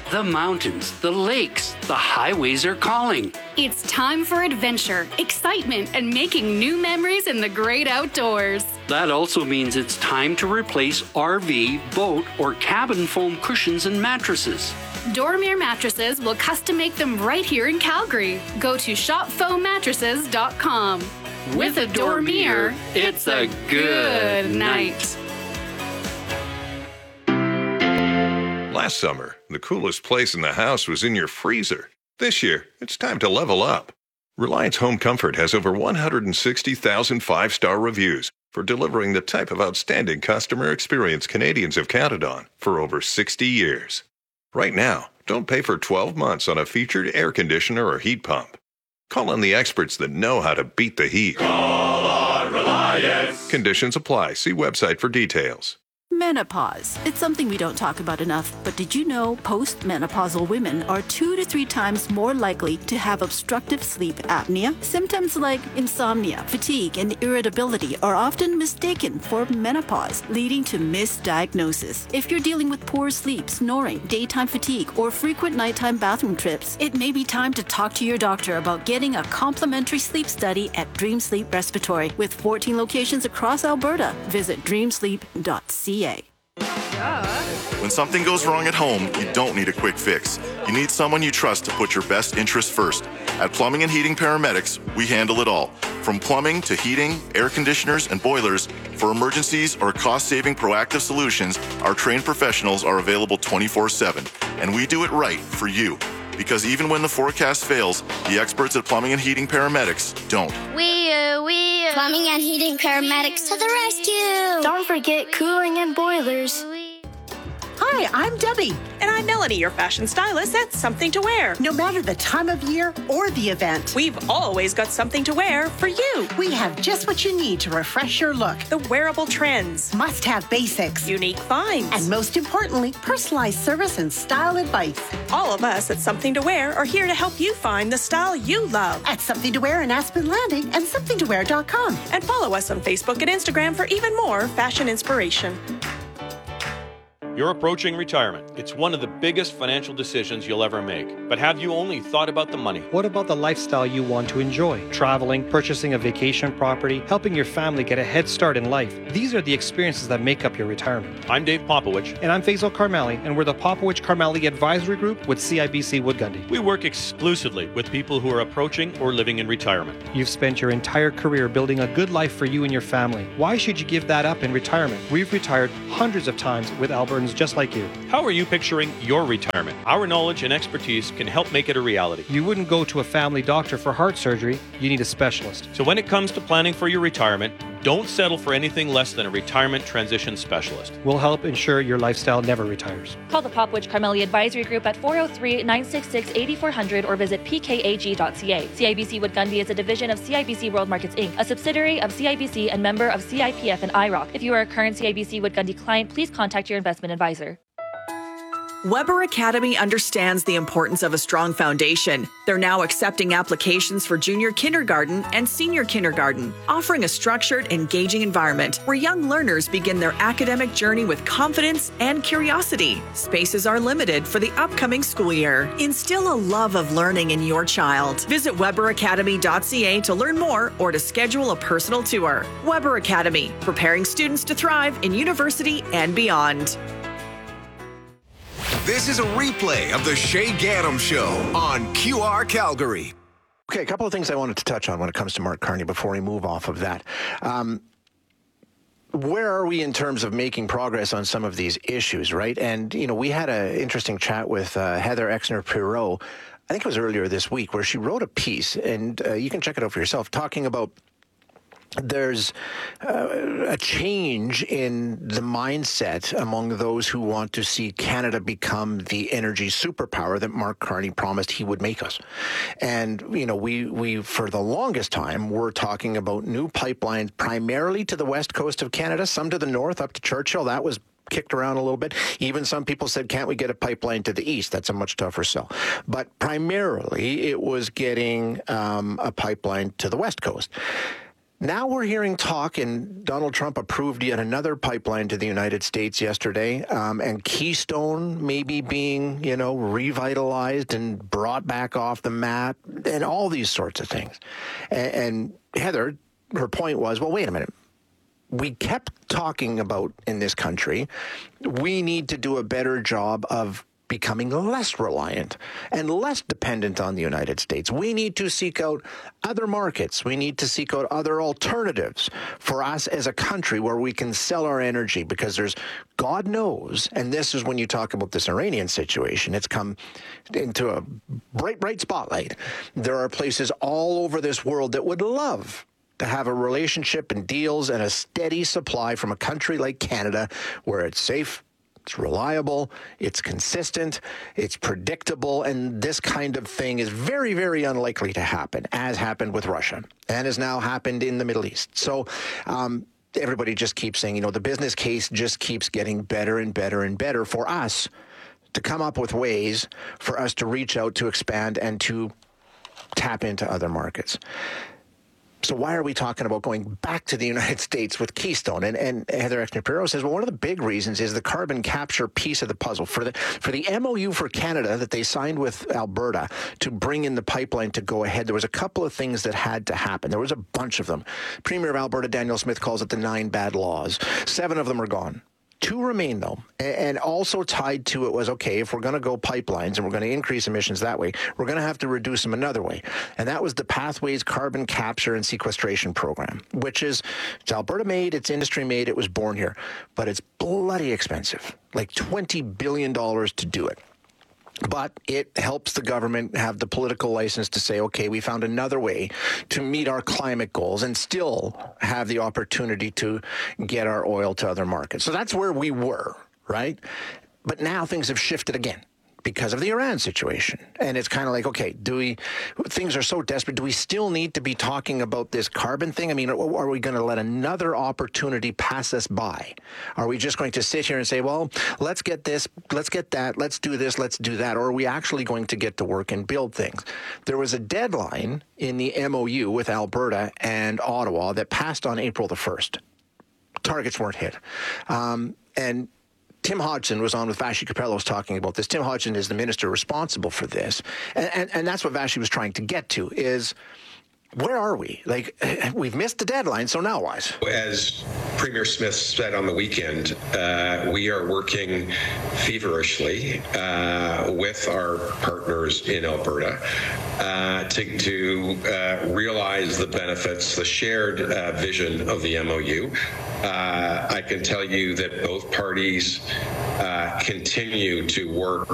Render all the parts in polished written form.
The mountains, the lakes, the highways are calling. It's time for adventure, excitement, and making new memories in the great outdoors. That also means it's time to replace RV, boat, or cabin foam cushions and mattresses. Dormier Mattresses will custom make them right here in Calgary. Go to shopfoammattresses.com. With a Dormier, it's a good night. Last summer, the coolest place in the house was in your freezer. This year, it's time to level up. Reliance Home Comfort has over 160,000 five-star reviews for delivering the type of outstanding customer experience Canadians have counted on for over 60 years. Right now, don't pay for 12 months on a featured air conditioner or heat pump. Call on the experts that know how to beat the heat. Call on Reliance. Conditions apply. See website for details. Menopause. It's something we don't talk about enough, but did you know postmenopausal women are 2 to 3 times more likely to have obstructive sleep apnea? Symptoms like insomnia, fatigue, and irritability are often mistaken for menopause, leading to misdiagnosis. If you're dealing with poor sleep, snoring, daytime fatigue, or frequent nighttime bathroom trips, it may be time to talk to your doctor about getting a complimentary sleep study at Dream Sleep Respiratory. With 14 locations across Alberta, visit dreamsleep.ca. When something goes wrong at home, you don't need a quick fix. You need someone you trust to put your best interests first. At Plumbing and Heating Paramedics, we handle it all. From plumbing to heating, air conditioners, and boilers, for emergencies or cost-saving proactive solutions, our trained professionals are available 24/7. And we do it right for you. Because even when the forecast fails, the experts at Plumbing and Heating Paramedics don't. Plumbing and Heating Paramedics to the rescue. Don't forget cooling and boilers. Hi, I'm Debbie. And I'm Melanie, your fashion stylist at Something to Wear. No matter the time of year or the event, we've always got something to wear for you. We have just what you need to refresh your look. The wearable trends. Must-have basics. Unique finds. And most importantly, personalized service and style advice. All of us at Something to Wear are here to help you find the style you love. At Something to Wear in Aspen Landing and somethingtowear.com. And follow us on Facebook and Instagram for even more fashion inspiration. You're approaching retirement. It's one of the biggest financial decisions you'll ever make. But have you only thought about the money? What about the lifestyle you want to enjoy? Traveling, purchasing a vacation property, helping your family get a head start in life. These are the experiences that make up your retirement. I'm Dave Popowich. And I'm Faisal Karmali, and we're the Popowich Karmali Advisory Group with CIBC Wood Gundy. We work exclusively with people who are approaching or living in retirement. You've spent your entire career building a good life for you and your family. Why should you give that up in retirement? We've retired hundreds of times with Albertans just like you. How are you picturing your retirement? Our knowledge and expertise can help make it a reality. You wouldn't go to a family doctor for heart surgery. You need a specialist. So when it comes to planning for your retirement, don't settle for anything less than a retirement transition specialist. We'll help ensure your lifestyle never retires. Call the Popowich Karmali Advisory Group at 403-966-8400 or visit pkag.ca. CIBC Wood Gundy is a division of CIBC World Markets Inc., a subsidiary of CIBC and member of CIPF and IROC. If you are a current CIBC Wood Gundy client, please contact your investment advisor. Weber Academy understands the importance of a strong foundation. They're now accepting applications for junior kindergarten and senior kindergarten, offering a structured, engaging environment where young learners begin their academic journey with confidence and curiosity. Spaces are limited for the upcoming school year. Instill a love of learning in your child. Visit weberacademy.ca to learn more or to schedule a personal tour. Weber Academy, preparing students to thrive in university and beyond. This is a replay of the Shay Gaddam Show on QR Calgary. Okay, a couple of things I wanted to touch on when it comes to Mark Carney before we move off of that. Where are we in terms of making progress on some of these issues, right? And, you know, we had an interesting chat with Heather Exner-Pirot, I think it was earlier this week, where she wrote a piece, and you can check it out for yourself, talking about there's a change in the mindset among those who want to see Canada become the energy superpower that Mark Carney promised he would make us. And, you know, we for the longest time, were talking about new pipelines primarily to the west coast of Canada, some to the north up to Churchill. That was kicked around a little bit. Even some people said, can't we get a pipeline to the east? That's a much tougher sell. But primarily, it was getting a pipeline to the west coast. Now we're hearing talk, and Donald Trump approved yet another pipeline to the United States yesterday, and Keystone maybe being, revitalized and brought back off the map, and all these sorts of things. And Heather, her point was, well, wait a minute. We kept talking about in this country, we need to do a better job of becoming less reliant and less dependent on the United States. We need to seek out other markets. We need to seek out other alternatives for us as a country where we can sell our energy, because there's, God knows, and this is when you talk about this Iranian situation, it's come into a bright spotlight. There are places all over this world that would love to have a relationship and deals and a steady supply from a country like Canada, where it's safe, it's reliable, it's consistent, it's predictable, and this kind of thing is very, very unlikely to happen, as happened with Russia and has now happened in the Middle East. So everybody just keeps saying, the business case just keeps getting better and better and better for us to come up with ways for us to reach out, to expand, and to tap into other markets. So why are we talking about going back to the United States with Keystone? And Heather Exner-Pirro says, well, one of the big reasons is the carbon capture piece of the puzzle. For the MOU for Canada that they signed with Alberta to bring in the pipeline to go ahead, there was a couple of things that had to happen. There was a bunch of them. Premier of Alberta, Daniel Smith, calls it the 9 bad laws. 7 of them are gone. 2 remain, though, and also tied to it was, okay, if we're going to go pipelines and we're going to increase emissions that way, we're going to have to reduce them another way. And that was the Pathways Carbon Capture and Sequestration Program, which is, it's Alberta made, it's industry made, it was born here, but it's bloody expensive, like $20 billion to do it. But it helps the government have the political license to say, okay, we found another way to meet our climate goals and still have the opportunity to get our oil to other markets. So that's where we were, right? But now things have shifted again because of the Iran situation. And it's kind of like, okay, things are so desperate. Do we still need to be talking about this carbon thing? I mean, are we going to let another opportunity pass us by? Are we just going to sit here and say, well, let's get this, let's get that, let's do this, let's do that? Or are we actually going to get to work and build things? There was a deadline in the MOU with Alberta and Ottawa that passed on April the 1st. Targets weren't hit. And Tim Hodgson was on with Vassy Kapellos talking about this. Tim Hodgson is the minister responsible for this. And that's what Vassy was trying to get to is, where are we? Like, we've missed the deadline, so now what? As Premier Smith said on the weekend, we are working feverishly with our partners in Alberta to realize the benefits, the shared vision of the MOU. I can tell you that both parties continue to work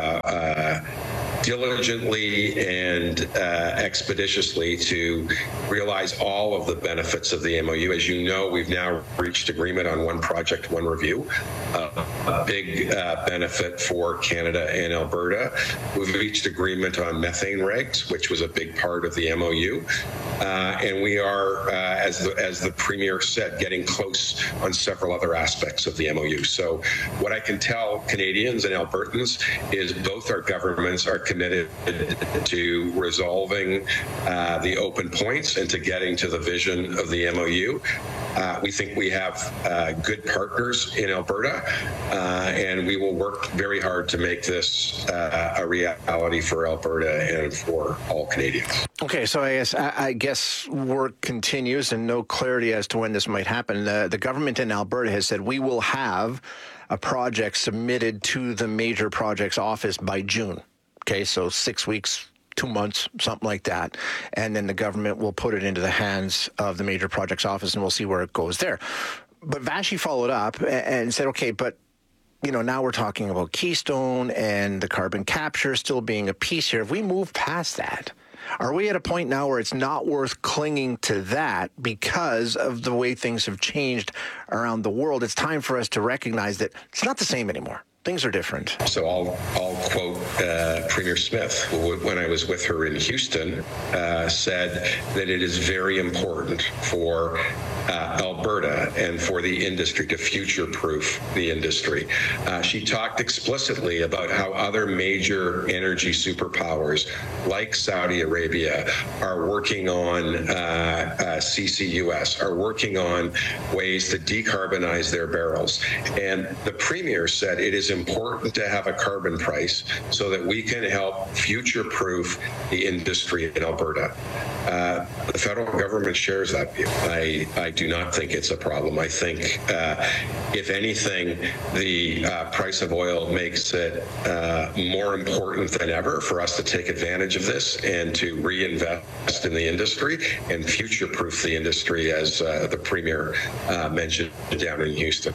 diligently and expeditiously to realize all of the benefits of the MOU. As you know, we've now reached agreement on one project, one review, a big benefit for Canada and Alberta. We've reached agreement on methane regs, which was a big part of the MOU. And we are, as the Premier said, getting close on several other aspects of the MOU. So what I can tell Canadians and Albertans is both our governments are committed to resolving the open points and to getting to the vision of the MOU. We think we have good partners in Alberta, and we will work very hard to make this a reality for Alberta and for all Canadians. Okay, so I guess work continues and no clarity as to when this might happen. The government in Alberta has said we will have a project submitted to the Major Projects Office by June. Okay, so 6 weeks, 2 months, something like that. And then the government will put it into the hands of the Major Projects Office, and we'll see where it goes there. But Vassy followed up and said, okay, but now we're talking about Keystone and the carbon capture still being a piece here. If we move past that, are we at a point now where it's not worth clinging to that because of the way things have changed around the world? It's time for us to recognize that it's not the same anymore. Things are different. So I'll quote Premier Smith, who, when I was with her in Houston, said that it is very important for Alberta and for the industry, to future-proof the industry. She talked explicitly about how other major energy superpowers like Saudi Arabia are working on CCUS, are working on ways to decarbonize their barrels. And the Premier said it is important to have a carbon price so that we can help future-proof the industry in Alberta. The federal government shares that view. I do not think it's a problem. I think, if anything, the price of oil makes it more important than ever for us to take advantage of this and to reinvest in the industry and future-proof the industry, as the Premier mentioned down in Houston.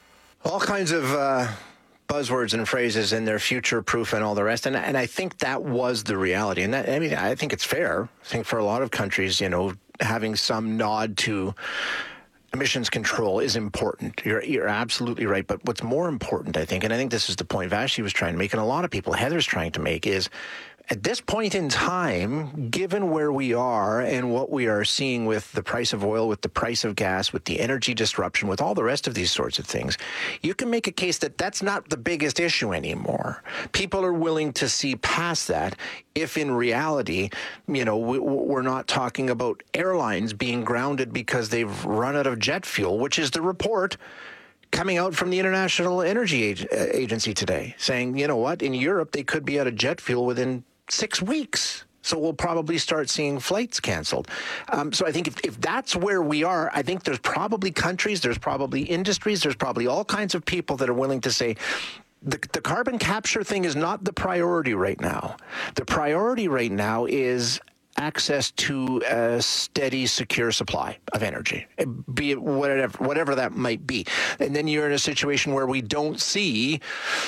All kinds of buzzwords and phrases in their future-proof and all the rest, and I think that was the reality. And that, I mean, I think it's fair. I think for a lot of countries, having some nod to emissions control is important. You're absolutely right. But what's more important, I think, and I think this is the point Vashti was trying to make, and a lot of people, Heather's trying to make, is at this point in time, given where we are and what we are seeing with the price of oil, with the price of gas, with the energy disruption, with all the rest of these sorts of things, you can make a case that that's not the biggest issue anymore. People are willing to see past that if in reality, we're not talking about airlines being grounded because they've run out of jet fuel, which is the report coming out from the International Energy Agency today, saying, you know what, in Europe, they could be out of jet fuel within 6 weeks. So we'll probably start seeing flights canceled. So I think if that's where we are, I think there's probably countries, there's probably industries, there's probably all kinds of people that are willing to say, the carbon capture thing is not the priority right now. The priority right now is access to a steady, secure supply of energy, be it whatever that might be. And then you're in a situation where we don't see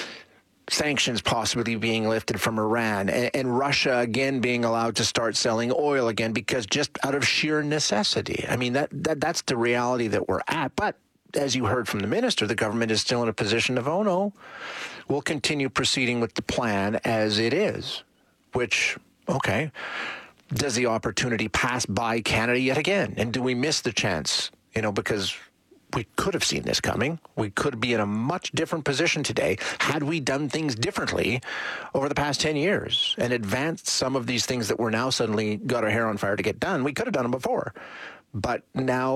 sanctions possibly being lifted from Iran and Russia again being allowed to start selling oil again because just out of sheer necessity. I mean, that's the reality that we're at. But as you heard from the minister, the government is still in a position of, oh no, we'll continue proceeding with the plan as it is, which, okay, does the opportunity pass by Canada yet again? And do we miss the chance? Because we could have seen this coming. We could be in a much different position today had we done things differently over the past 10 years and advanced some of these things that we're now suddenly got our hair on fire to get done. We could have done them before. But now,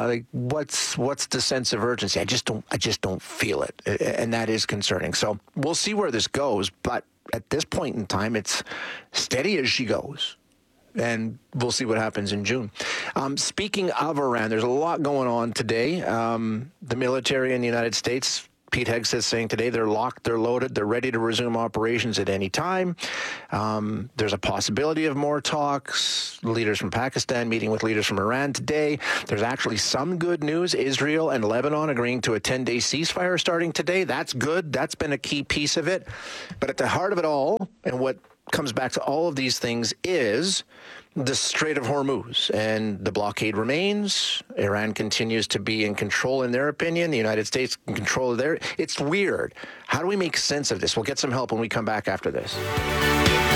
what's the sense of urgency? I just don't feel it, and that is concerning. So we'll see where this goes. But at this point in time, it's steady as she goes. And we'll see what happens in June. Speaking of Iran, there's a lot going on today. The military in the United States, Pete Hegseth saying today they're locked, they're loaded, they're ready to resume operations at any time. There's a possibility of more talks. Leaders from Pakistan meeting with leaders from Iran today. There's actually some good news. Israel and Lebanon agreeing to a 10-day ceasefire starting today. That's good. That's been a key piece of it. But at the heart of it all, and what comes back to all of these things, is the Strait of Hormuz, and the blockade remains. Iran continues to be in control in their opinion. The United States in control of their. It's weird. How do we make sense of this? We'll get some help when we come back after this.